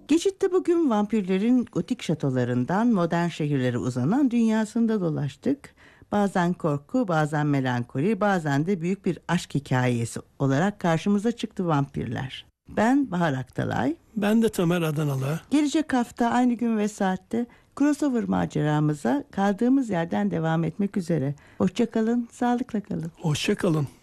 Geçitte bugün vampirlerin gotik şatolarından modern şehirlere uzanan dünyasında dolaştık. Bazen korku, bazen melankoli, bazen de büyük bir aşk hikayesi olarak karşımıza çıktı vampirler. Ben Bahar Aktalay. Ben de Tamer Adanalı. Gelecek hafta aynı gün ve saatte crossover maceramıza kaldığımız yerden devam etmek üzere. Hoşça kalın, sağlıkla kalın. Hoşça kalın.